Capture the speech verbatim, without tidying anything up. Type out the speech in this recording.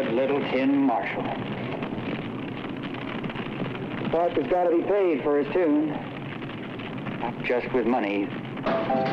good little tin Marshall. But there's got to be paid for his tune. Not just with money.